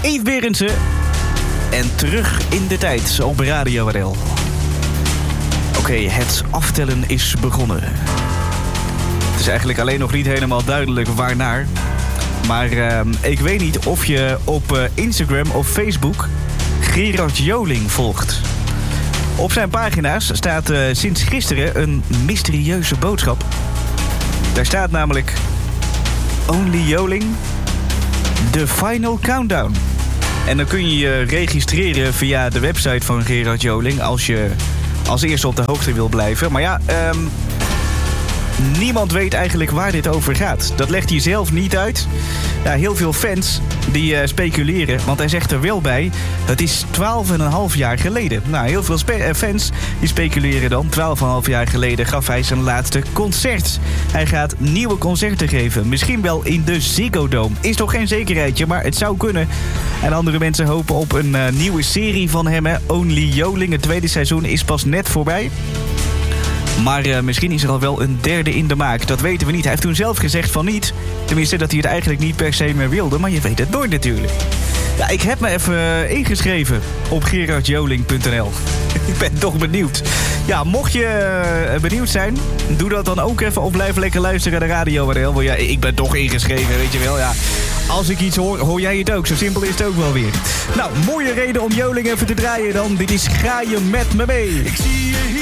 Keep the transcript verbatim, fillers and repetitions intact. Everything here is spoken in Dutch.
Yves Berendsen. En terug in de tijd op Radio R L. Oké, okay, het aftellen is begonnen. Het is eigenlijk alleen nog niet helemaal duidelijk waarnaar. Maar uh, ik weet niet of je op uh, Instagram of Facebook Gerard Joling volgt. Op zijn pagina's staat uh, sinds gisteren een mysterieuze boodschap. Daar staat namelijk Only Joling, The Final Countdown. En dan kun je je registreren via de website van Gerard Joling als je als eerste op de hoogte wil blijven. Maar ja, um, niemand weet eigenlijk waar dit over gaat. Dat legt hij zelf niet uit. Ja, heel veel fans die uh, speculeren, want hij zegt er wel bij, het is twaalf en een half jaar geleden. Nou, heel veel spe- fans die speculeren dan. twaalf en een half jaar geleden gaf hij zijn laatste concert. Hij gaat nieuwe concerten geven. Misschien wel in de Ziggo Dome. Is toch geen zekerheidje, maar het zou kunnen. En andere mensen hopen op een uh, nieuwe serie van hem. Hè? Only Joling. Het tweede seizoen is pas net voorbij. Maar uh, misschien is er al wel een derde in de maak. Dat weten we niet. Hij heeft toen zelf gezegd van niet. Tenminste, dat hij het eigenlijk niet per se meer wilde. Maar je weet het nooit natuurlijk. Ja, ik heb me even uh, ingeschreven op gerard joling punt n l. Ik ben toch benieuwd. Ja, mocht je uh, benieuwd zijn, doe dat dan ook even. Of blijf lekker luisteren naar de Radio R L. Want ja, ik ben toch ingeschreven, weet je wel. Ja, als ik iets hoor, hoor jij het ook. Zo simpel is het ook wel weer. Nou, mooie reden om Joling even te draaien dan. Dit is Ga je met me mee. Ik zie je hier.